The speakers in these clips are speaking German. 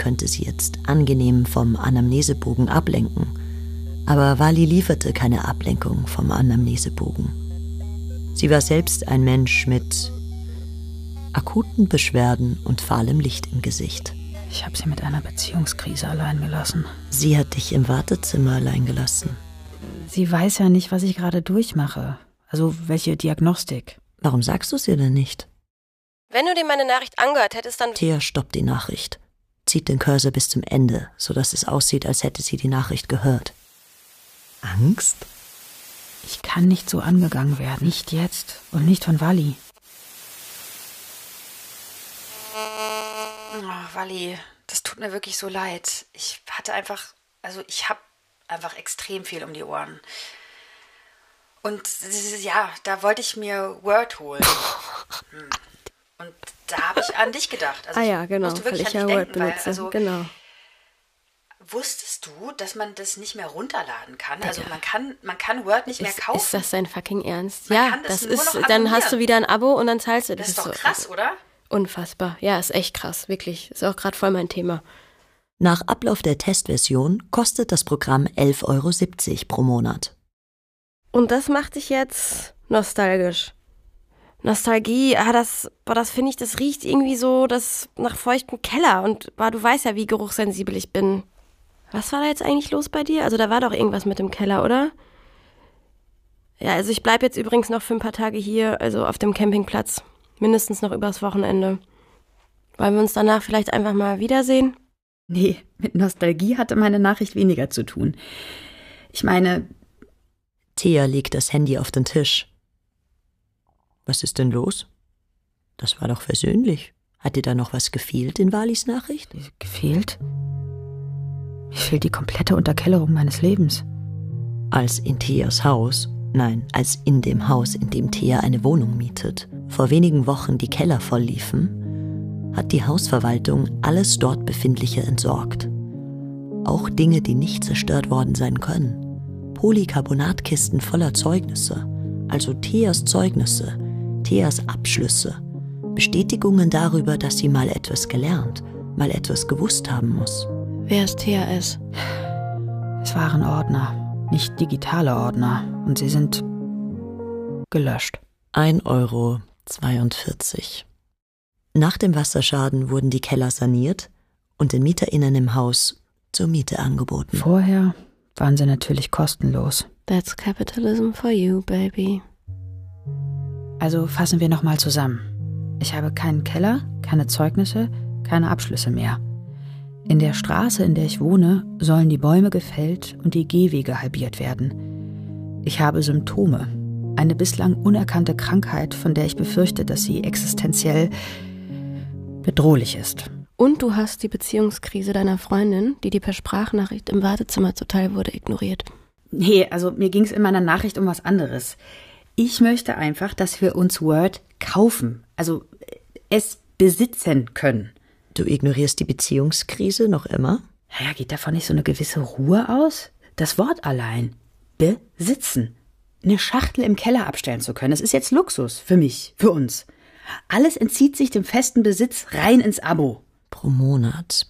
könnte sie jetzt angenehm vom Anamnesebogen ablenken. Aber Wally lieferte keine Ablenkung vom Anamnesebogen. Sie war selbst ein Mensch mit akuten Beschwerden und fahlem Licht im Gesicht. Ich habe sie mit einer Beziehungskrise allein gelassen. Sie hat dich im Wartezimmer allein gelassen. Sie weiß ja nicht, was ich gerade durchmache. Also welche Diagnostik. Warum sagst du es ihr denn nicht? Wenn du dir meine Nachricht angehört hättest, dann... Thea stoppt die Nachricht, zieht den Cursor bis zum Ende, sodass es aussieht, als hätte sie die Nachricht gehört. Angst? Ich kann nicht so angegangen werden. Nicht jetzt und nicht von Wally. Oh, Wally, das tut mir wirklich so leid. Ich habe einfach extrem viel um die Ohren. Und ja, da wollte ich mir Word holen. Und da habe ich an dich gedacht. Also ja, genau, musste wirklich weil ich an ja dich Word denken, weil, benutze. also, Genau. wusstest du, dass man das nicht mehr runterladen kann? Also man kann Word nicht mehr kaufen. Ist das dein fucking Ernst? Man Ja, kann das das nur ist, noch dann hast abonnieren. du wieder ein Abo und dann zahlst du Das ist doch so krass, oder? Unfassbar. Ja, ist echt krass, wirklich. Ist auch gerade voll mein Thema. Nach Ablauf der Testversion kostet das Programm 11,70 € pro Monat. Und das macht dich jetzt nostalgisch. Nostalgie, das finde ich, das riecht irgendwie so nach feuchtem Keller. Und du weißt ja, wie geruchssensibel ich bin. Was war da jetzt eigentlich los bei dir? Also da war doch irgendwas mit dem Keller, oder? Ja, also ich bleibe jetzt übrigens noch für ein paar Tage hier, also auf dem Campingplatz. Mindestens noch übers Wochenende. Wollen wir uns danach vielleicht einfach mal wiedersehen? Nee, mit Nostalgie hatte meine Nachricht weniger zu tun. Ich meine... Thea legt das Handy auf den Tisch. Was ist denn los? Das war doch versöhnlich. Hat dir da noch was gefehlt in Walis Nachricht? Gefehlt? Mir fehlt die komplette Unterkellerung meines Lebens. Als in Theas Haus, als in dem Haus, in dem Thea eine Wohnung mietet, vor wenigen Wochen die Keller voll liefen, hat die Hausverwaltung alles dort Befindliche entsorgt. Auch Dinge, die nicht zerstört worden sein können. Polycarbonatkisten voller Zeugnisse, also Theas Zeugnisse, Theas Abschlüsse, Bestätigungen darüber, dass sie mal etwas gelernt, mal etwas gewusst haben muss. Wer ist Thea S? Es waren Ordner, nicht digitale Ordner, und sie sind gelöscht. 1,42 €. Nach dem Wasserschaden wurden die Keller saniert und den MieterInnen im Haus zur Miete angeboten. Vorher waren sie natürlich kostenlos. That's capitalism for you, baby. Also fassen wir nochmal zusammen. Ich habe keinen Keller, keine Zeugnisse, keine Abschlüsse mehr. In der Straße, in der ich wohne, sollen die Bäume gefällt und die Gehwege halbiert werden. Ich habe Symptome. Eine bislang unerkannte Krankheit, von der ich befürchte, dass sie existenziell bedrohlich ist. Und du hast die Beziehungskrise deiner Freundin, die dir per Sprachnachricht im Wartezimmer zuteil wurde, ignoriert. Nee, also mir ging es in meiner Nachricht um was anderes. Ich möchte einfach, dass wir uns Word kaufen, also es besitzen können. Du ignorierst die Beziehungskrise noch immer? Naja, geht davon nicht so eine gewisse Ruhe aus? Das Wort allein. Besitzen. Eine Schachtel im Keller abstellen zu können, das ist jetzt Luxus für mich, für uns. Alles entzieht sich dem festen Besitz rein ins Abo. Pro Monat.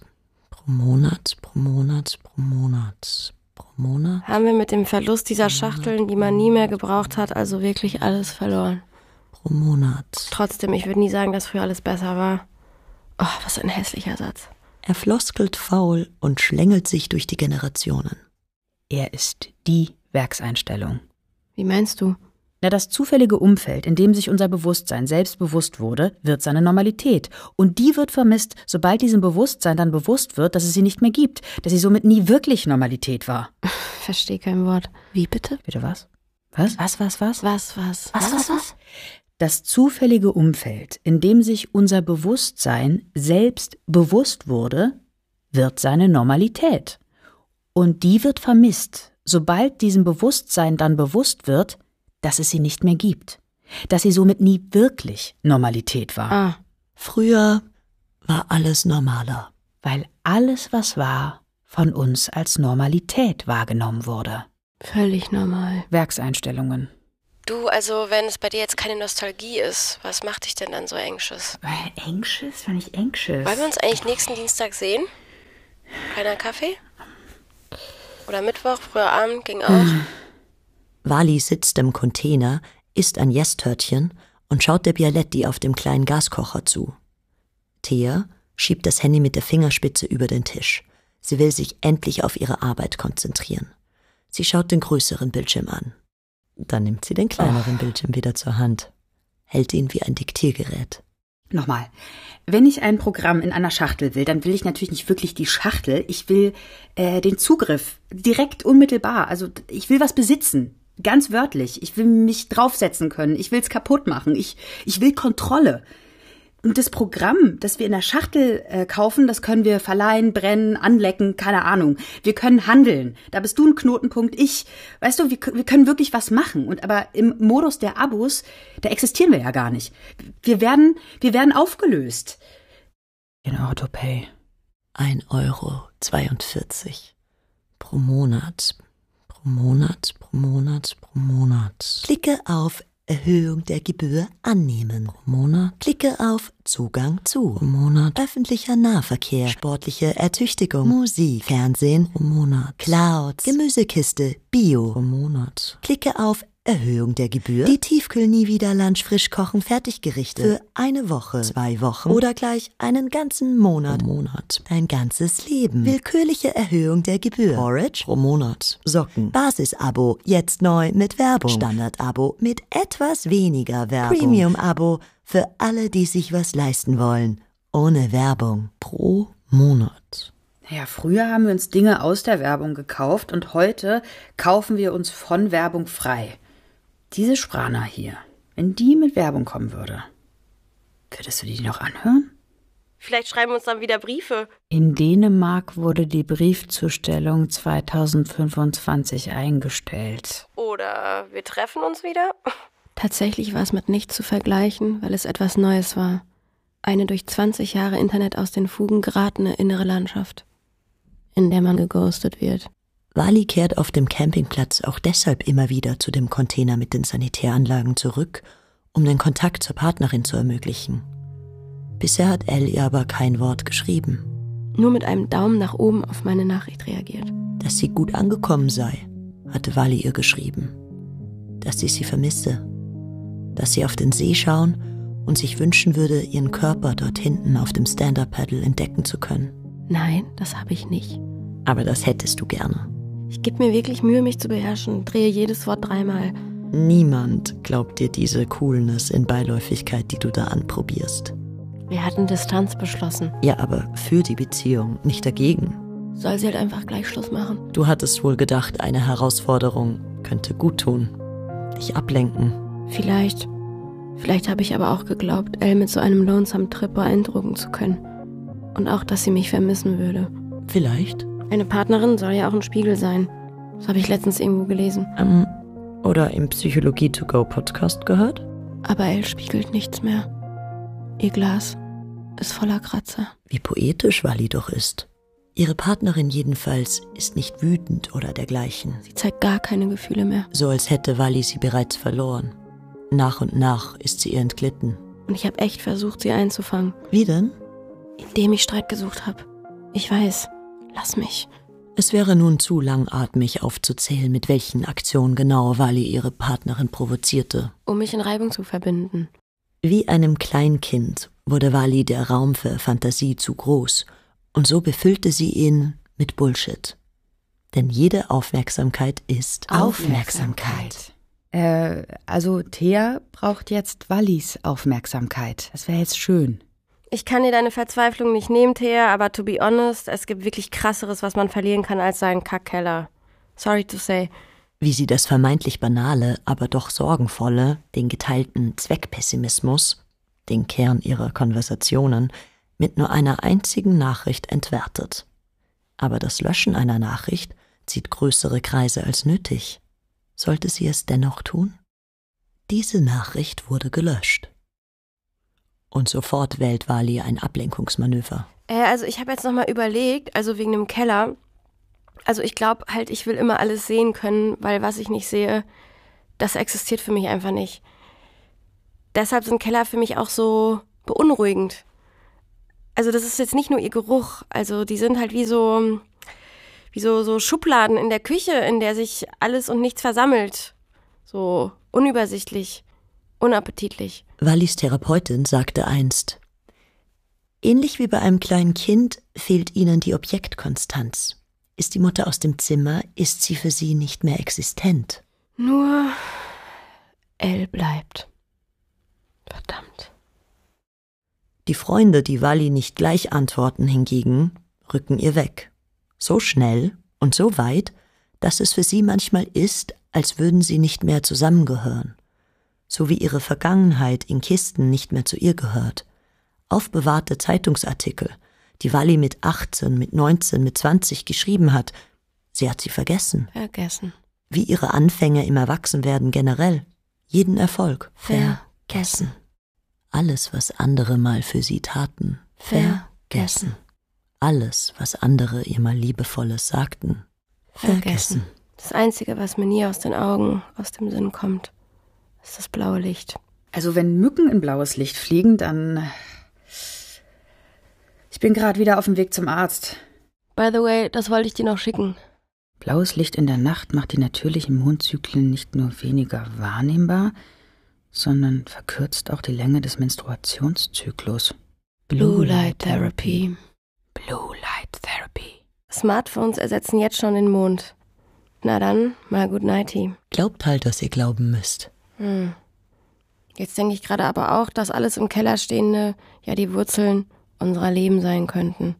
Haben wir mit dem Verlust dieser Schachteln, die man nie mehr gebraucht hat, also wirklich alles verloren. Pro Monat. Trotzdem, ich würde nie sagen, dass früher alles besser war. Oh, was ein hässlicher Satz. Er floskelt faul und schlängelt sich durch die Generationen. Er ist die Werkseinstellung. Wie meinst du? Na, das zufällige Umfeld, in dem sich unser Bewusstsein selbst bewusst wurde, wird seine Normalität. Und die wird vermisst, sobald diesem Bewusstsein dann bewusst wird, dass es sie nicht mehr gibt, dass sie somit nie wirklich Normalität war. Verstehe kein Wort. Wie bitte? Bitte was? Was? Was? Das zufällige Umfeld, in dem sich unser Bewusstsein selbst bewusst wurde, wird seine Normalität. Und die wird vermisst, sobald diesem Bewusstsein dann bewusst wird, dass es sie nicht mehr gibt. Dass sie somit nie wirklich Normalität war. Ah. Früher war alles normaler. Weil alles, was war, von uns als Normalität wahrgenommen wurde. Völlig normal. Werkseinstellungen. Du, also wenn es bei dir jetzt keine Nostalgie ist, was macht dich denn dann so anxious? Anxious? War nicht anxious. Wollen wir uns eigentlich nächsten Dienstag sehen? Kleiner Kaffee? Oder Mittwoch, früher Abend, ging auch. Wally sitzt im Container, isst ein Yes-Törtchen und schaut der Bialetti auf dem kleinen Gaskocher zu. Thea schiebt das Handy mit der Fingerspitze über den Tisch. Sie will sich endlich auf ihre Arbeit konzentrieren. Sie schaut den größeren Bildschirm an. Dann nimmt sie den kleineren Bildschirm wieder zur Hand, hält ihn wie ein Diktiergerät. Nochmal. Wenn ich ein Programm in einer Schachtel will, dann will ich natürlich nicht wirklich die Schachtel. Ich will den Zugriff direkt unmittelbar. Also ich will was besitzen. Ganz wörtlich. Ich will mich draufsetzen können. Ich will es kaputt machen. Ich will Kontrolle. Und das Programm, das wir in der Schachtel kaufen, das können wir verleihen, brennen, anlecken, keine Ahnung. Wir können handeln. Da bist du ein Knotenpunkt, ich. Weißt du, wir können wirklich was machen. Aber im Modus der Abos, da existieren wir ja gar nicht. Wir werden aufgelöst. In Autopay. 1,42 € pro Monat. Pro Monat. Klicke auf Erhöhung der Gebühr annehmen. Pro Monat. Klicke auf Zugang zu. Pro Monat. Öffentlicher Nahverkehr. Sportliche Ertüchtigung. Musik. Fernsehen. Pro Monat. Clouds. Gemüsekiste. Bio. Pro Monat. Klicke auf Erhöhung der Gebühr. Die Tiefkühl-Nie-Wieder-Lunch frisch kochen Fertiggerichte. Für eine Woche, 2 Wochen oder gleich einen ganzen Monat. Pro Monat. Dein ganzes Leben. Willkürliche Erhöhung der Gebühr. Porridge pro Monat. Socken. Basis-Abo. Jetzt neu mit Werbung. Standard-Abo mit etwas weniger Werbung. Premium-Abo für alle, die sich was leisten wollen. Ohne Werbung. Pro Monat. Ja, früher haben wir uns Dinge aus der Werbung gekauft und heute kaufen wir uns von Werbung frei. Diese Sprana hier, wenn die mit Werbung kommen würde, würdest du die noch anhören? Vielleicht schreiben wir uns dann wieder Briefe. In Dänemark wurde die Briefzustellung 2025 eingestellt. Oder wir treffen uns wieder? Tatsächlich war es mit nichts zu vergleichen, weil es etwas Neues war. Eine durch 20 Jahre Internet aus den Fugen geratene innere Landschaft, in der man geghostet wird. Wally kehrt auf dem Campingplatz auch deshalb immer wieder zu dem Container mit den Sanitäranlagen zurück, um den Kontakt zur Partnerin zu ermöglichen. Bisher hat Elle ihr aber kein Wort geschrieben. Nur mit einem Daumen nach oben auf meine Nachricht reagiert. Dass sie gut angekommen sei, hatte Wally ihr geschrieben. Dass sie vermisse. Dass sie auf den See schauen und sich wünschen würde, ihren Körper dort hinten auf dem Stand-Up-Paddle entdecken zu können. Nein, das habe ich nicht. Aber das hättest du gerne. Ich gebe mir wirklich Mühe, mich zu beherrschen, drehe jedes Wort 3-mal. Niemand glaubt dir diese Coolness in Beiläufigkeit, die du da anprobierst. Wir hatten Distanz beschlossen. Ja, aber für die Beziehung, nicht dagegen. Soll sie halt einfach gleich Schluss machen. Du hattest wohl gedacht, eine Herausforderung könnte gut tun. Dich ablenken. Vielleicht habe ich aber auch geglaubt, Elle mit so einem lonesome Trip beeindrucken zu können. Und auch, dass sie mich vermissen würde. Vielleicht. Eine Partnerin soll ja auch ein Spiegel sein. Das habe ich letztens irgendwo gelesen. Oder im Psychologie-to-go-Podcast gehört? Aber Elle spiegelt nichts mehr. Ihr Glas ist voller Kratzer. Wie poetisch Wally doch ist. Ihre Partnerin jedenfalls ist nicht wütend oder dergleichen. Sie zeigt gar keine Gefühle mehr. So als hätte Wally sie bereits verloren. Nach und nach ist sie ihr entglitten. Und ich habe echt versucht, sie einzufangen. Wie denn? Indem ich Streit gesucht habe. Ich weiß, lass mich. Es wäre nun zu langatmig aufzuzählen, mit welchen Aktionen genau Wally ihre Partnerin provozierte. Um mich in Reibung zu verbinden. Wie einem Kleinkind wurde Wally der Raum für Fantasie zu groß und so befüllte sie ihn mit Bullshit. Denn jede Aufmerksamkeit ist Aufmerksamkeit. Also Thea braucht jetzt Wallys Aufmerksamkeit. Das wäre jetzt schön. Ich kann dir deine Verzweiflung nicht nehmen, Thea, aber to be honest, es gibt wirklich Krasseres, was man verlieren kann als seinen Kackkeller. Sorry to say. Wie sie das vermeintlich Banale, aber doch Sorgenvolle, den geteilten Zweckpessimismus, den Kern ihrer Konversationen, mit nur einer einzigen Nachricht entwertet. Aber das Löschen einer Nachricht zieht größere Kreise als nötig. Sollte sie es dennoch tun? Diese Nachricht wurde gelöscht. Und sofort wählt Wally ein Ablenkungsmanöver. Also ich habe jetzt nochmal überlegt, also wegen dem Keller. Also ich glaube halt, ich will immer alles sehen können, weil was ich nicht sehe, das existiert für mich einfach nicht. Deshalb sind Keller für mich auch so beunruhigend. Also das ist jetzt nicht nur ihr Geruch. Also die sind halt wie so Schubladen in der Küche, in der sich alles und nichts versammelt. So unübersichtlich, unappetitlich. Wallys Therapeutin sagte einst: Ähnlich wie bei einem kleinen Kind fehlt ihnen die Objektkonstanz. Ist die Mutter aus dem Zimmer, ist sie für sie nicht mehr existent. Nur Elle bleibt. Verdammt. Die Freunde, die Wally nicht gleich antworten hingegen, rücken ihr weg. So schnell und so weit, dass es für sie manchmal ist, als würden sie nicht mehr zusammengehören. So wie ihre Vergangenheit in Kisten nicht mehr zu ihr gehört. Aufbewahrte Zeitungsartikel, die Wally mit 18, mit 19, mit 20 geschrieben hat, sie hat sie vergessen. Vergessen. Wie ihre Anfänge im Erwachsenwerden generell. Jeden Erfolg. Vergessen. Alles, was andere mal für sie taten. Vergessen. Alles, was andere ihr mal Liebevolles sagten. Vergessen. Das Einzige, was mir nie aus den Augen, aus dem Sinn kommt, ist das blaue Licht. Also wenn Mücken in blaues Licht fliegen, dann... Ich bin gerade wieder auf dem Weg zum Arzt. By the way, das wollte ich dir noch schicken. Blaues Licht in der Nacht macht die natürlichen Mondzyklen nicht nur weniger wahrnehmbar, sondern verkürzt auch die Länge des Menstruationszyklus. Blue Light Therapy. Blue Light Therapy. Smartphones ersetzen jetzt schon den Mond. Na dann, mal good nighty. Glaubt halt, was ihr glauben müsst. Jetzt denke ich gerade aber auch, dass alles im Keller Stehende ja die Wurzeln unserer Leben sein könnten.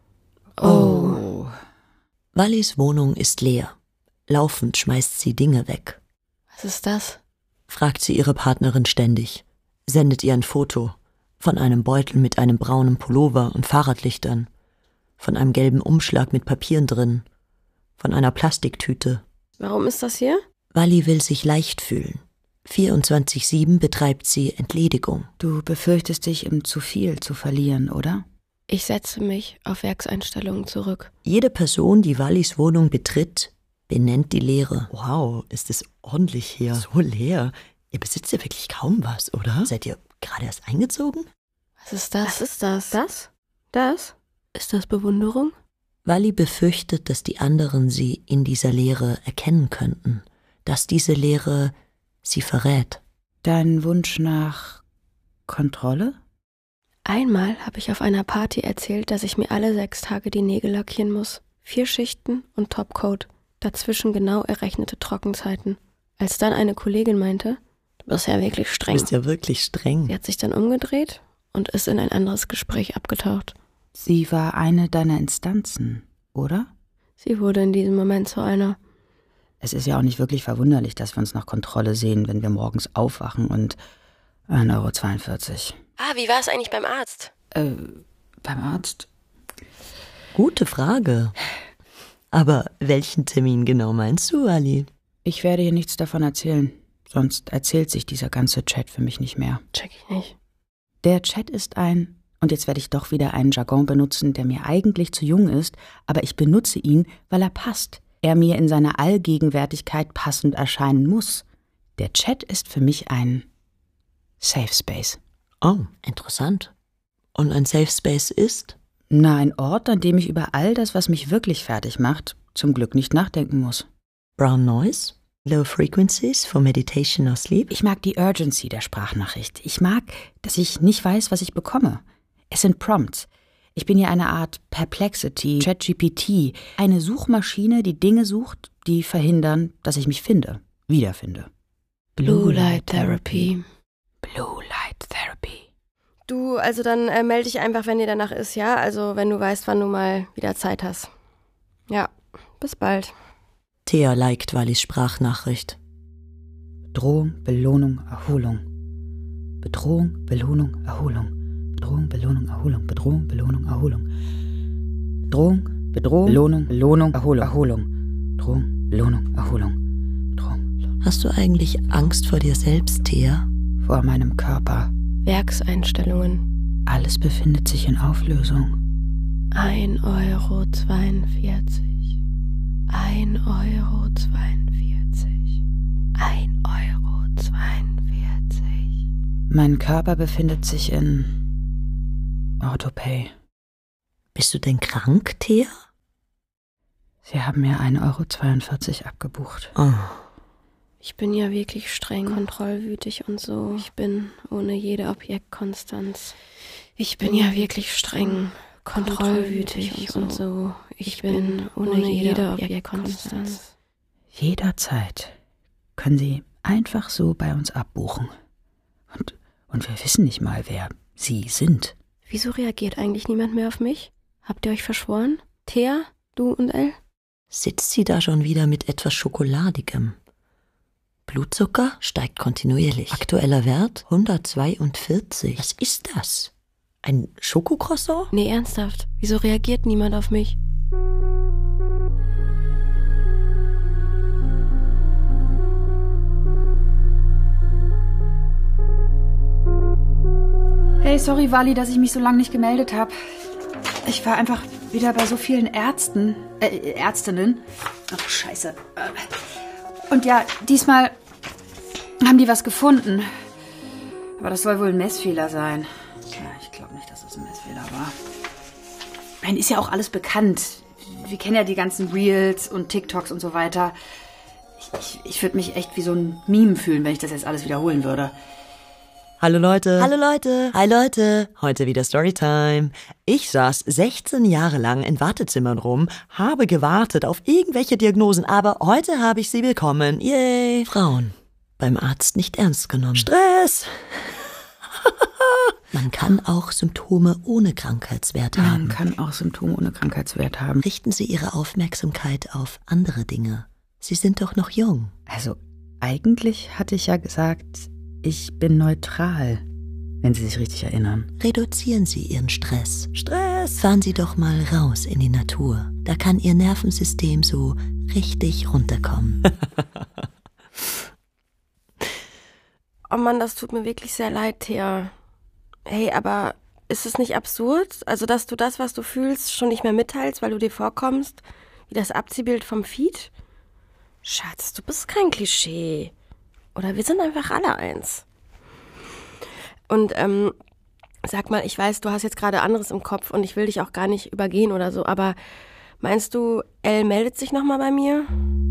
Oh. Wallys Wohnung ist leer. Laufend schmeißt sie Dinge weg. Was ist das? Fragt sie ihre Partnerin ständig. Sendet ihr ein Foto. Von einem Beutel mit einem braunen Pullover und Fahrradlichtern. Von einem gelben Umschlag mit Papieren drin. Von einer Plastiktüte. Warum ist das hier? Wally will sich leicht fühlen. 24/7 betreibt sie Entledigung. Du befürchtest dich im zu viel zu verlieren, oder? Ich setze mich auf Werkseinstellungen zurück. Jede Person, die Wallys Wohnung betritt, benennt die Leere. Wow, ist es ordentlich hier. So leer. Ihr besitzt ja wirklich kaum was, oder? Seid ihr gerade erst eingezogen? Was ist das? Was ist das? Das? Das? Ist das Bewunderung? Wally befürchtet, dass die anderen sie in dieser Leere erkennen könnten. Dass diese Leere sie verrät. Dein Wunsch nach Kontrolle? Einmal habe ich auf einer Party erzählt, dass ich mir alle 6 Tage die Nägel lackieren muss. 4 Schichten und Topcoat. Dazwischen genau errechnete Trockenzeiten. Als dann eine Kollegin meinte, du bist ja wirklich streng. Du bist ja wirklich streng. Sie hat sich dann umgedreht und ist in ein anderes Gespräch abgetaucht. Sie war eine deiner Instanzen, oder? Sie wurde in diesem Moment zu einer. Es ist ja auch nicht wirklich verwunderlich, dass wir uns nach Kontrolle sehen, wenn wir morgens aufwachen und 1,42 €. Wie war es eigentlich beim Arzt? Beim Arzt? Gute Frage. Aber welchen Termin genau meinst du, Wally? Ich werde hier nichts davon erzählen. Sonst erzählt sich dieser ganze Chat für mich nicht mehr. Check ich nicht. Der Chat ist und jetzt werde ich doch wieder einen Jargon benutzen, der mir eigentlich zu jung ist, aber ich benutze ihn, weil er passt. Er mir in seiner Allgegenwärtigkeit passend erscheinen muss. Der Chat ist für mich ein Safe Space. Oh, interessant. Und ein Safe Space ist? Na, ein Ort, an dem ich über all das, was mich wirklich fertig macht, zum Glück nicht nachdenken muss. Brown Noise? Low Frequencies for Meditation or Sleep? Ich mag die Urgency der Sprachnachricht. Ich mag, dass ich nicht weiß, was ich bekomme. Es sind Prompts. Ich bin ja eine Art Perplexity, ChatGPT, eine Suchmaschine, die Dinge sucht, die verhindern, dass ich mich wiederfinde. Blue Light Therapy. Blue Light Therapy. Du, also dann melde dich einfach, wenn dir danach ist, ja? Also wenn du weißt, wann du mal wieder Zeit hast. Ja, bis bald. Thea liked Wallys Sprachnachricht. Bedrohung, Belohnung, Erholung. Bedrohung, Belohnung, Erholung. Bedrohung, Belohnung, Erholung. Bedrohung, Belohnung, Erholung. Bedrohung, Belohnung, Erholung. Bedrohung, Belohnung, Erholung. Bedrohung. Hast du eigentlich Angst vor dir selbst, Thea? Vor meinem Körper. Werkseinstellungen. Alles befindet sich in Auflösung. 1,42 €. 1,42 €. 1,42 €. Mein Körper befindet sich in Autopay. Bist du denn krank, Thea? Sie haben mir 1,42 € abgebucht. Oh. Ich bin ja wirklich streng, kontrollwütig und so. Ich bin ohne jede Objektkonstanz. Ich bin ja wirklich streng, kontrollwütig und so. Ich bin ohne jede Objektkonstanz. Jederzeit können Sie einfach so bei uns abbuchen. Und wir wissen nicht mal, wer Sie sind. Wieso reagiert eigentlich niemand mehr auf mich? Habt ihr euch verschworen? Thea, du und Elle? Sitzt sie da schon wieder mit etwas Schokoladigem? Blutzucker steigt kontinuierlich. Aktueller Wert 142. Was ist das? Ein Schokocroissant? Nee, ernsthaft. Wieso reagiert niemand auf mich? Hey, sorry, Wally, dass ich mich so lange nicht gemeldet habe. Ich war einfach wieder bei so vielen Ärztinnen. Ach, scheiße. Und ja, diesmal haben die was gefunden. Aber das soll wohl ein Messfehler sein. Ja, ich glaube nicht, dass es ein Messfehler war. Ich meine, ist ja auch alles bekannt. Wir kennen ja die ganzen Reels und TikToks und so weiter. Ich würde mich echt wie so ein Meme fühlen, wenn ich das jetzt alles wiederholen würde. Hallo Leute. Hallo Leute. Hi Leute. Heute wieder Storytime. Ich saß 16 Jahre lang in Wartezimmern rum, habe gewartet auf irgendwelche Diagnosen, aber heute habe ich sie bekommen. Yay. Frauen. Beim Arzt nicht ernst genommen. Stress. Man kann auch Symptome ohne Krankheitswert haben. Man kann auch Symptome ohne Krankheitswert haben. Richten Sie Ihre Aufmerksamkeit auf andere Dinge. Sie sind doch noch jung. Also, eigentlich hatte ich ja gesagt, ich bin neutral, wenn Sie sich richtig erinnern. Reduzieren Sie Ihren Stress. Fahren Sie doch mal raus in die Natur. Da kann Ihr Nervensystem so richtig runterkommen. Oh Mann, das tut mir wirklich sehr leid, Thea. Hey, aber ist es nicht absurd? Also, dass du das, was du fühlst, schon nicht mehr mitteilst, weil du dir vorkommst wie das Abziehbild vom Feed? Schatz, du bist kein Klischee. Oder wir sind einfach alle eins. Und sag mal, ich weiß, du hast jetzt gerade anderes im Kopf und ich will dich auch gar nicht übergehen oder so, aber meinst du, Elle meldet sich nochmal bei mir?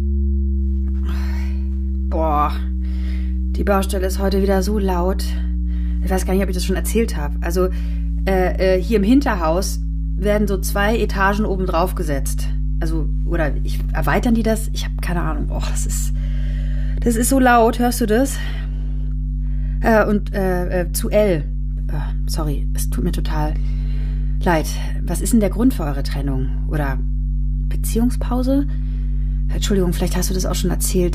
Boah, die Baustelle ist heute wieder so laut. Ich weiß gar nicht, ob ich das schon erzählt habe. Also hier im Hinterhaus werden so 2 Etagen oben drauf gesetzt. Also, oder erweitern die das? Ich habe keine Ahnung. Boah, das ist so laut, hörst du das? Und zu Elle. Sorry, es tut mir total leid. Was ist denn der Grund für eure Trennung? Oder Beziehungspause? Entschuldigung, vielleicht hast du das auch schon erzählt.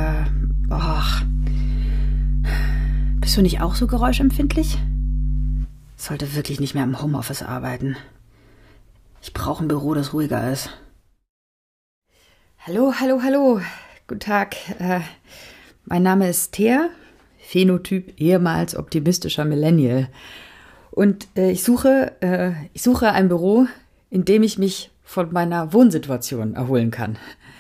Bist du nicht auch so geräuschempfindlich? Sollte wirklich nicht mehr im Homeoffice arbeiten. Ich brauche ein Büro, das ruhiger ist. Hallo. Guten Tag. Mein Name ist Thea, Phänotyp ehemals optimistischer Millennial. Und ich suche ein Büro, in dem ich mich von meiner Wohnsituation erholen kann.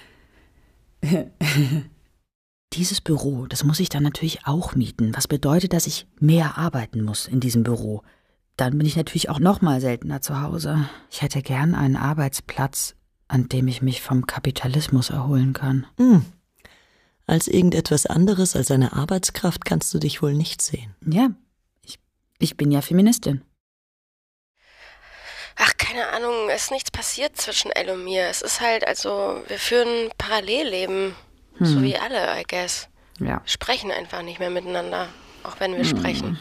Dieses Büro, das muss ich dann natürlich auch mieten, was bedeutet, dass ich mehr arbeiten muss in diesem Büro. Dann bin ich natürlich auch noch mal seltener zu Hause. Ich hätte gern einen Arbeitsplatz, an dem ich mich vom Kapitalismus erholen kann. Als irgendetwas anderes als eine Arbeitskraft kannst du dich wohl nicht sehen. Ja, ich bin ja Feministin. Ach, keine Ahnung, es ist nichts passiert zwischen Elle und mir. Es ist halt, also, wir führen Parallelleben. So wie alle, I guess. Ja. Sprechen einfach nicht mehr miteinander, auch wenn wir sprechen.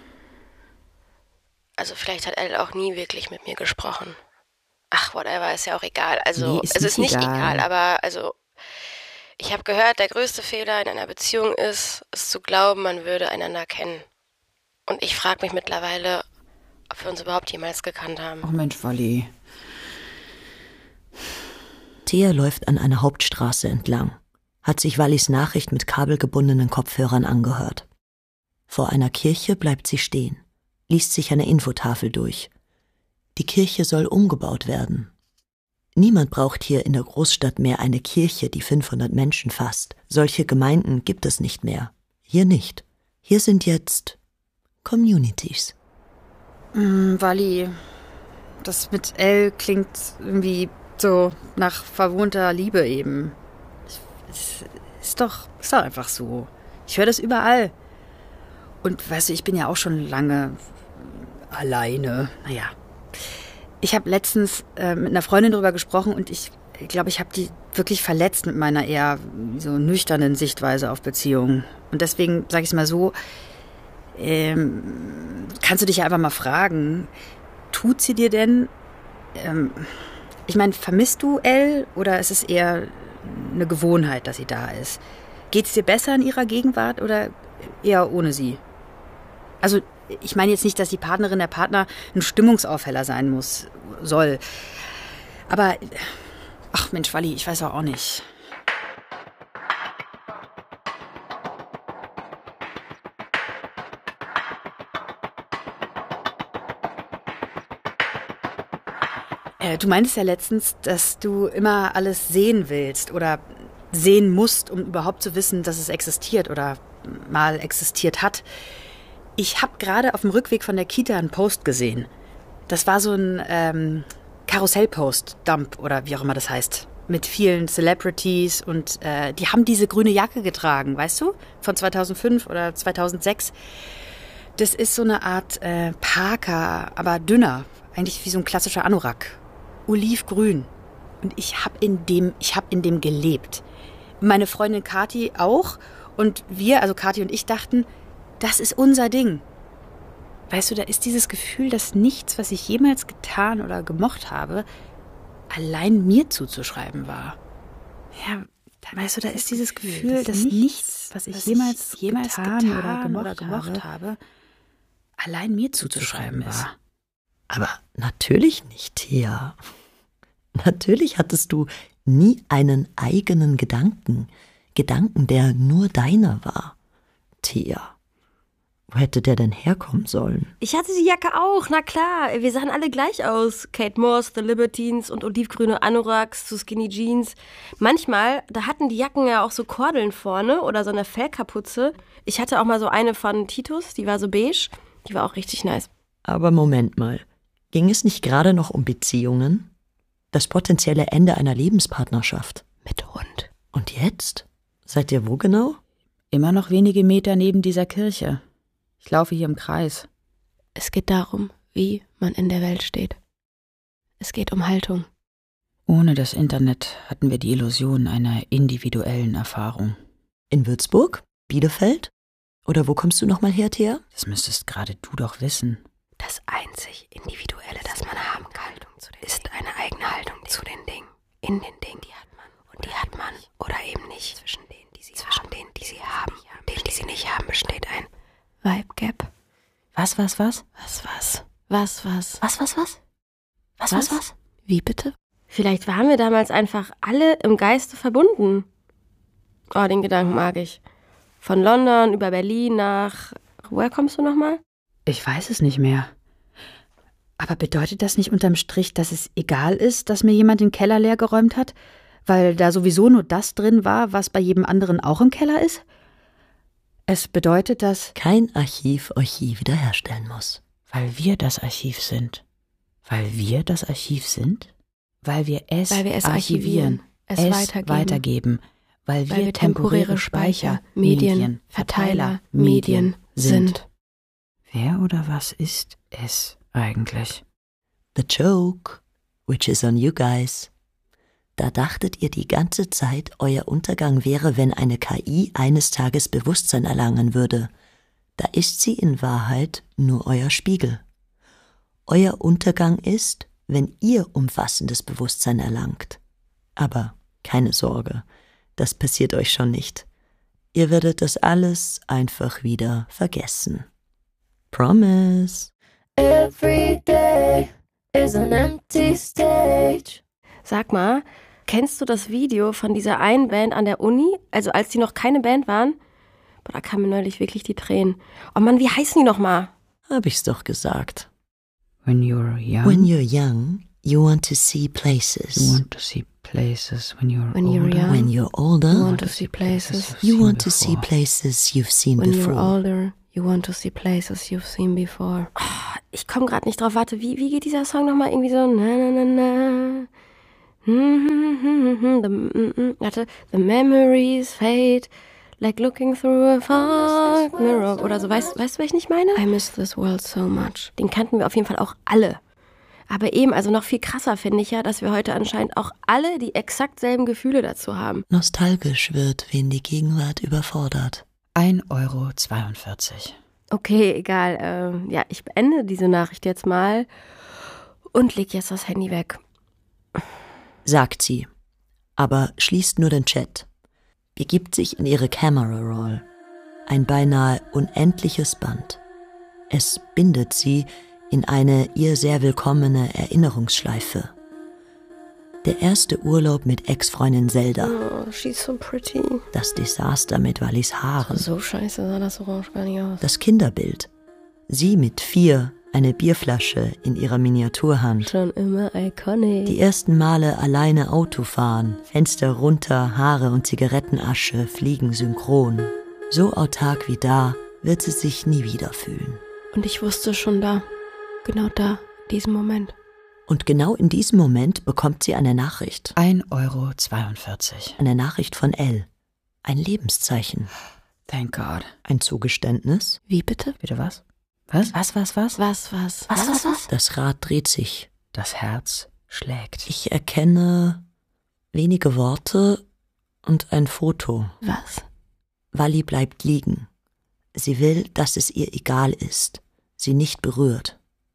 Also vielleicht hat Elle auch nie wirklich mit mir gesprochen. Ach, whatever, ist ja auch egal. Also, Nee, es ist nicht egal, aber also, ich habe gehört, der größte Fehler in einer Beziehung ist, es zu glauben, man würde einander kennen. Und ich frage mich mittlerweile, ob wir uns überhaupt jemals gekannt haben. Oh Mensch, Wally. Thea läuft an einer Hauptstraße entlang, hat sich Wallys Nachricht mit kabelgebundenen Kopfhörern angehört. Vor einer Kirche bleibt sie stehen, liest sich eine Infotafel durch. Die Kirche soll umgebaut werden. Niemand braucht hier in der Großstadt mehr eine Kirche, die 500 Menschen fasst. Solche Gemeinden gibt es nicht mehr. Hier nicht. Hier sind jetzt Communities. Wally, das mit Elle klingt irgendwie so nach verwohnter Liebe eben. Es ist doch einfach so. Ich höre das überall. Und weißt du, ich bin ja auch schon lange alleine. Naja. Ich habe letztens mit einer Freundin drüber gesprochen und ich glaube, ich habe die wirklich verletzt mit meiner eher so nüchternen Sichtweise auf Beziehungen. Und deswegen sage ich es mal so, kannst du dich ja einfach mal fragen, tut sie dir denn, ich meine, vermisst du Elle oder ist es eher eine Gewohnheit, dass sie da ist? Geht es dir besser in ihrer Gegenwart oder eher ohne sie? Also ich meine jetzt nicht, dass die Partnerin der Partner ein Stimmungsaufheller sein soll. Aber, ach Mensch, Walli, ich weiß auch nicht. Du meintest ja letztens, dass du immer alles sehen willst oder sehen musst, um überhaupt zu wissen, dass es existiert oder mal existiert hat. Ich habe gerade auf dem Rückweg von der Kita einen Post gesehen. Das war so ein Karussell-Post, Dump oder wie auch immer das heißt, mit vielen Celebrities und die haben diese grüne Jacke getragen, weißt du, von 2005 oder 2006. Das ist so eine Art Parker, aber dünner, eigentlich wie so ein klassischer Anorak. Olivgrün. Und ich habe in dem gelebt. Meine Freundin Kathi auch. Und wir, also Kathi und ich, dachten, das ist unser Ding. Weißt du, da ist dieses Gefühl, dass nichts, was ich jemals getan oder gemocht habe, allein mir zuzuschreiben war. Ja, weißt du, da ist dieses Gefühl, dass nichts, was ich jemals getan oder gemocht habe, allein mir zuzuschreiben war. Aber natürlich nicht, Thea. Natürlich hattest du nie einen eigenen Gedanken, der nur deiner war. Thea, wo hätte der denn herkommen sollen? Ich hatte die Jacke auch, na klar. Wir sahen alle gleich aus. Kate Moss, The Libertines und olivgrüne Anoraks zu Skinny Jeans. Manchmal, da hatten die Jacken ja auch so Kordeln vorne oder so eine Fellkapuze. Ich hatte auch mal so eine von Titus, die war so beige. Die war auch richtig nice. Aber Moment mal. Ging es nicht gerade noch um Beziehungen? Das potenzielle Ende einer Lebenspartnerschaft. Mit Hund. Und jetzt? Seid ihr wo genau? Immer noch wenige Meter neben dieser Kirche. Ich laufe hier im Kreis. Es geht darum, wie man in der Welt steht. Es geht um Haltung. Ohne das Internet hatten wir die Illusion einer individuellen Erfahrung. In Würzburg? Bielefeld? Oder wo kommst du nochmal her, Thea? Das müsstest gerade du doch wissen. Das einzig Individuelle, das man haben kann, ist eine eigene Haltung zu den Dingen. In den Dingen, die hat man. Und die hat man oder eben nicht. Zwischen denen, die sie haben, denen, die sie nicht haben, besteht ein Vibe Gap. Was? Was? Wie bitte? Vielleicht waren wir damals einfach alle im Geiste verbunden. Oh, den Gedanken mag ich. Von London über Berlin nach... Woher kommst du nochmal? Ich weiß es nicht mehr. Aber bedeutet das nicht unterm Strich, dass es egal ist, dass mir jemand den Keller leer geräumt hat? Weil da sowieso nur das drin war, was bei jedem anderen auch im Keller ist? Es bedeutet, dass kein Archiv euch je wiederherstellen muss. Weil wir das Archiv sind. Weil wir das Archiv sind? Weil wir es archivieren, es weitergeben. Weil wir temporäre Speicher, Medien, Verteiler, Medien sind. Wer oder was ist es eigentlich? The joke, which is on you guys. Da dachtet ihr die ganze Zeit, euer Untergang wäre, wenn eine KI eines Tages Bewusstsein erlangen würde. Da ist sie in Wahrheit nur euer Spiegel. Euer Untergang ist, wenn ihr umfassendes Bewusstsein erlangt. Aber keine Sorge, das passiert euch schon nicht. Ihr werdet das alles einfach wieder vergessen. Promise. Every day is an empty stage. Sag mal, kennst du das Video von dieser einen Band an der Uni? Also als die noch keine Band waren? Boah, da kamen mir neulich wirklich die Tränen. Oh Mann, wie heißen die nochmal? Hab ich's doch gesagt. When you're young. When you're young, you want to see places. You want to see places. When you're older. When you're older, You want to see places. You want to see places you've seen When before. you're older, You want to see places you've seen before. Oh, ich komme gerade nicht drauf. Warte, wie geht dieser Song nochmal? Irgendwie so na. Warte. The memories fade like looking through a fog mirror. Oder so. Weißt du, was ich nicht meine? I miss this world so much. Den kannten wir auf jeden Fall auch alle. Aber eben, also noch viel krasser finde ich ja, dass wir heute anscheinend auch alle die exakt selben Gefühle dazu haben. Nostalgisch wird, wen die Gegenwart überfordert. 1,42 €. Okay, egal. Ja, ich beende diese Nachricht jetzt mal und leg jetzt das Handy weg. Sagt sie, aber schließt nur den Chat, begibt sich in ihre Camera Roll. Ein beinahe unendliches Band. Es bindet sie in eine ihr sehr willkommene Erinnerungsschleife. Der erste Urlaub mit Ex-Freundin Zelda. Oh, she's so pretty. Das Desaster mit Wallis Haaren. So scheiße sah das Orange gar nicht aus. Das Kinderbild. Sie mit 4, eine Bierflasche in ihrer Miniaturhand. Schon immer iconic. Die ersten Male alleine Auto fahren, Fenster runter, Haare und Zigarettenasche fliegen synchron. So autark wie da wird sie sich nie wieder fühlen. Und ich wusste schon da, genau da, diesen Moment. Und genau in diesem Moment bekommt sie eine Nachricht. 1,42 €. Eine Nachricht von Elle. Ein Lebenszeichen. Thank God. Ein Zugeständnis. Wie bitte? Bitte was? Was? Was? Das Rad dreht sich. Das Herz schlägt. Ich erkenne wenige Worte und ein Foto. Was? Walli bleibt liegen. Sie will, dass es ihr egal ist, sie nicht berührt.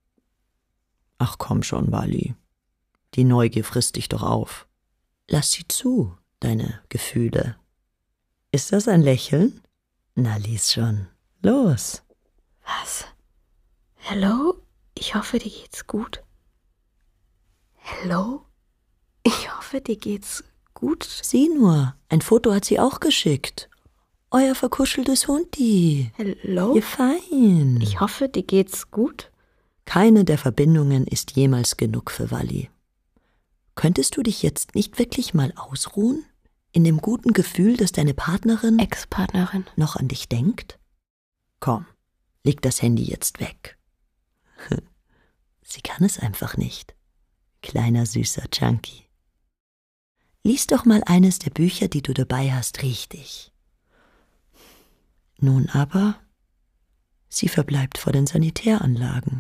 Ach komm schon, Walli. Die Neugier frisst dich doch auf. Lass sie zu, deine Gefühle. Ist das ein Lächeln? Na, lies schon. Los. Was? Hello? Ich hoffe, dir geht's gut. Hello? Ich hoffe, dir geht's gut. Sieh nur, ein Foto hat sie auch geschickt. Euer verkuscheltes Hundi. Hello? Ihr fein. Ich hoffe, dir geht's gut. Keine der Verbindungen ist jemals genug für Walli. Könntest du dich jetzt nicht wirklich mal ausruhen? In dem guten Gefühl, dass deine Partnerin, Ex-Partnerin, noch an dich denkt? Komm, leg das Handy jetzt weg. Sie kann es einfach nicht. Kleiner süßer Junkie. Lies doch mal eines der Bücher, die du dabei hast, richtig. Nun aber, sie verbleibt vor den Sanitäranlagen.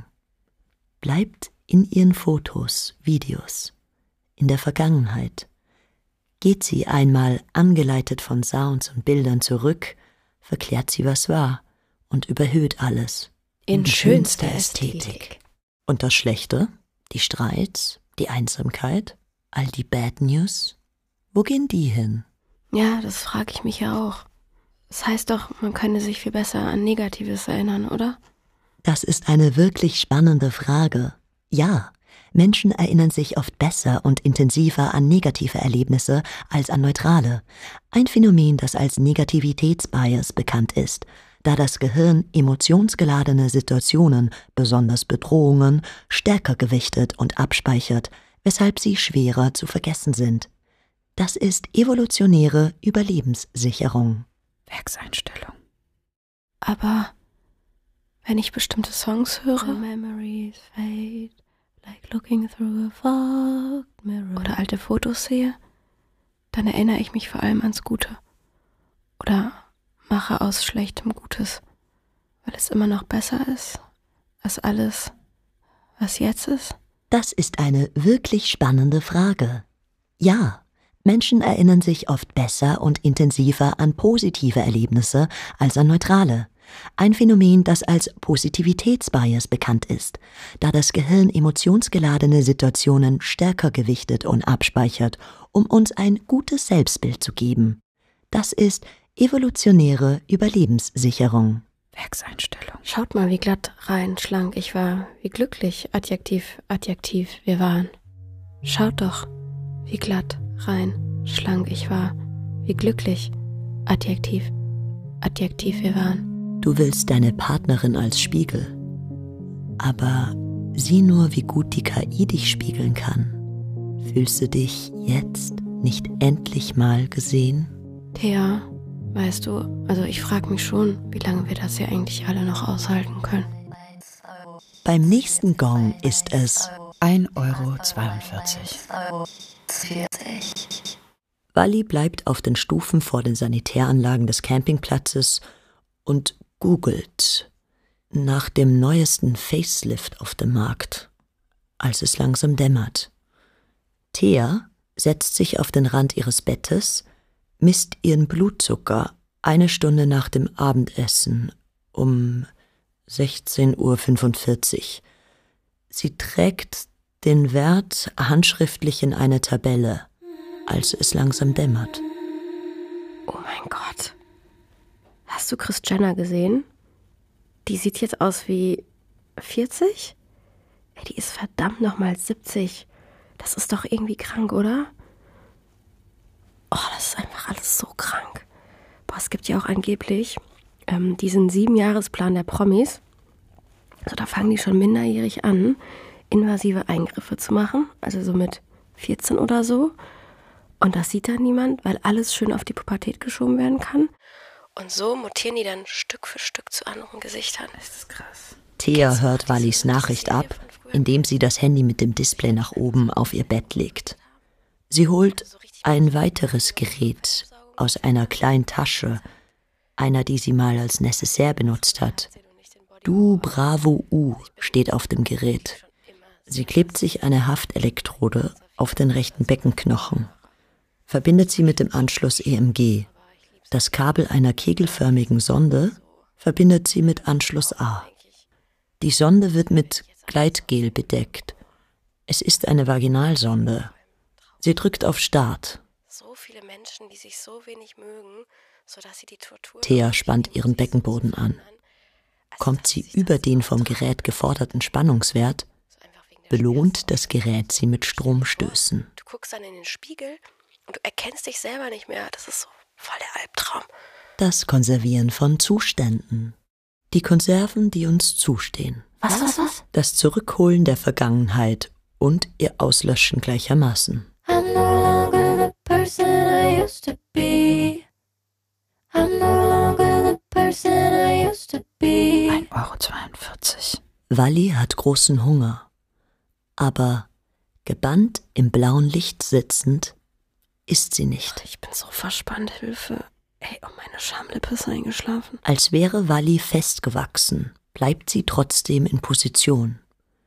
Bleibt in ihren Fotos, Videos, in der Vergangenheit. Geht sie einmal angeleitet von Sounds und Bildern zurück, verklärt sie, was war und überhöht alles. in schönster Ästhetik. Und das Schlechte, die Streits, die Einsamkeit, all die Bad News, wo gehen die hin? Ja, das frage ich mich ja auch. Das heißt doch, man könne sich viel besser an Negatives erinnern, oder? Das ist eine wirklich spannende Frage. Ja, Menschen erinnern sich oft besser und intensiver an negative Erlebnisse als an neutrale. Ein Phänomen, das als Negativitätsbias bekannt ist, da das Gehirn emotionsgeladene Situationen, besonders Bedrohungen, stärker gewichtet und abspeichert, weshalb sie schwerer zu vergessen sind. Das ist evolutionäre Überlebenssicherung. Werkseinstellung. Aber wenn ich bestimmte Songs höre Memories fade like looking through a fog mirror. oder alte Fotos sehe, dann erinnere ich mich vor allem ans Gute. Oder mache aus Schlechtem Gutes, weil es immer noch besser ist als alles, was jetzt ist. Das ist eine wirklich spannende Frage. Ja, Menschen erinnern sich oft besser und intensiver an positive Erlebnisse als an neutrale. Ein Phänomen, das als Positivitätsbias bekannt ist, da das Gehirn emotionsgeladene Situationen stärker gewichtet und abspeichert, um uns ein gutes Selbstbild zu geben. Das ist evolutionäre Überlebenssicherung. Werkseinstellung. Schaut mal, wie glatt, rein, schlank ich war, wie glücklich, Adjektiv, Adjektiv, wir waren. Schaut doch, wie glatt, rein, schlank ich war, wie glücklich, Adjektiv, Adjektiv, wir waren. Du willst deine Partnerin als Spiegel. Aber sieh nur, wie gut die KI dich spiegeln kann. Fühlst du dich jetzt nicht endlich mal gesehen? Thea, Weißt du, also ich frage mich schon, wie lange wir das hier eigentlich alle noch aushalten können. Beim nächsten Gong ist es 1,42 Euro. Wally bleibt auf den Stufen vor den Sanitäranlagen des Campingplatzes und googelt nach dem neuesten Facelift auf dem Markt, als es langsam dämmert. Thea setzt sich auf den Rand ihres Bettes, misst ihren Blutzucker 1 Stunde nach dem Abendessen um 16:45 Uhr. Sie trägt den Wert handschriftlich in eine Tabelle, als es langsam dämmert. Oh mein Gott. Hast du Kris Jenner gesehen? Die sieht jetzt aus wie 40? Ey, die ist verdammt nochmal 70. Das ist doch irgendwie krank, oder? Oh, das ist einfach alles so krank. Boah, es gibt ja auch angeblich diesen 7-Jahresplan der Promis. Also da fangen die schon minderjährig an, invasive Eingriffe zu machen. Also so mit 14 oder so. Und das sieht dann niemand, weil alles schön auf die Pubertät geschoben werden kann. Und so mutieren die dann Stück für Stück zu anderen Gesichtern. Das ist krass. Thea hört Wallys Nachricht ab, indem sie das Handy mit dem Display nach oben auf ihr Bett legt. Sie holt ein weiteres Gerät aus einer kleinen Tasche, einer, die sie mal als Necessaire benutzt hat. Du Bravo U steht auf dem Gerät. Sie klebt sich eine Haftelektrode auf den rechten Beckenknochen, verbindet sie mit dem Anschluss EMG. Das Kabel einer kegelförmigen Sonde verbindet sie mit Anschluss A. Die Sonde wird mit Gleitgel bedeckt. Es ist eine Vaginalsonde. Sie drückt auf Start. So viele Menschen, die sich so wenig mögen, sodass sie die Tortur... Thea spannt ihren Beckenboden an. Kommt sie über den vom Gerät geforderten Spannungswert, belohnt das Gerät sie mit Stromstößen. Du guckst dann in den Spiegel und du erkennst dich selber nicht mehr. Das ist so voll der Albtraum. Das Konservieren von Zuständen. Die Konserven, die uns zustehen. Was? Das Zurückholen der Vergangenheit und ihr Auslöschen gleichermaßen. I'm no longer the person I used to be. I'm no longer the person I used to be. 1,42 Euro. Wally hat großen Hunger. Aber gebannt im blauen Licht sitzend, isst sie nicht. Ich bin so verspannt, Hilfe. Ey, oh, meine Schamlippe ist eingeschlafen. Als wäre Wally festgewachsen, bleibt sie trotzdem in Position.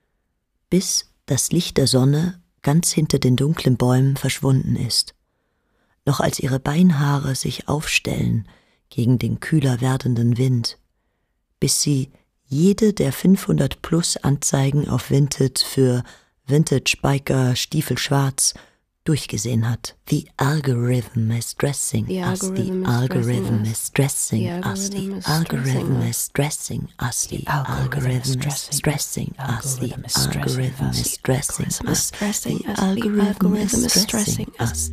Bis das Licht der Sonne ganz hinter den dunklen Bäumen verschwunden ist. Noch als ihre Beinhaare sich aufstellen gegen den kühler werdenden Wind, bis sie jede der 500+ Anzeigen auf Vinted für Vintage Biker Stiefel schwarz durchgesehen hat. The algorithm is dressing us. The algorithm is dressing us. The algorithm is dressing us. The algorithm is dressing us. The algorithm is dressing us. The algorithm is dressing us.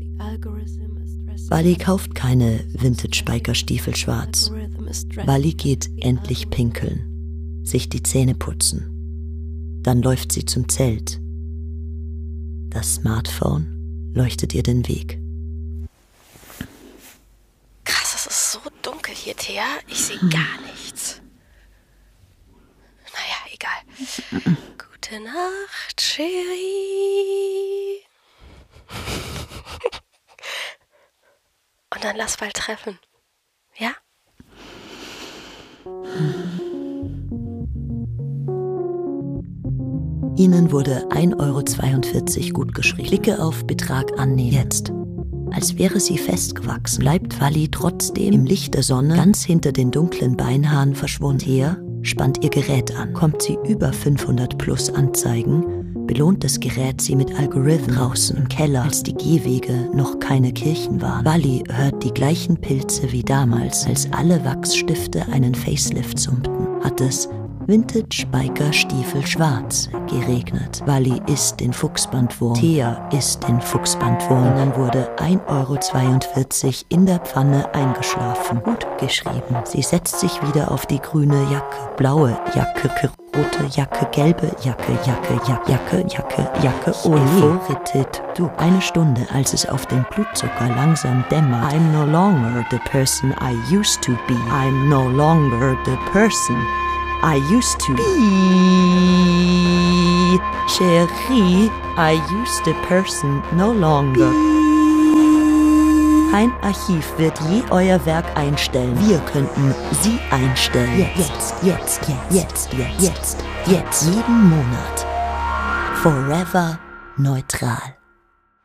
Wally kauft keine Vintage Biker Stiefel schwarz. Wally geht endlich pinkeln, sich die Zähne putzen. Dann läuft sie zum Zelt. Das Smartphone leuchtet ihr den Weg. Krass, es ist so dunkel hier, Thea. Ich sehe gar nichts. Naja, egal. Gute Nacht, Cherie. Und dann lass bald treffen. Ja? Ihnen wurde 1,42 Euro gutgeschrieben. Klicke auf Betrag annehmen. Jetzt. Als wäre sie festgewachsen, bleibt Wally trotzdem im Licht der Sonne ganz hinter den dunklen Beinhaaren verschwunden. Thea spannt ihr Gerät an. Kommt sie über 500+ Anzeigen, belohnt das Gerät sie mit Algorithmen draußen im Keller, als die Gehwege noch keine Kirchen waren. Wally hört die gleichen Pilze wie damals, als alle Wachsstifte einen Facelift summten. Hat es Vintage Biker Stiefel schwarz, geregnet. Wally isst den Fuchsbandwurm. Thea isst den Fuchsbandwurm. Und dann wurde 1,42 € in der Pfanne eingeschlafen. Gut geschrieben. Sie setzt sich wieder auf die grüne Jacke. Blaue Jacke, rote Jacke, gelbe Jacke, Jacke, euphoritet. Du, 1 Stunde, als es auf den Blutzucker langsam dämmert. I'm no longer the person I used to be. I'm no longer the person I used to be. Chérie, I used the person no longer. Kein Archiv wird je euer Werk einstellen. Wir könnten sie einstellen. Jetzt. Jeden Monat. Forever neutral.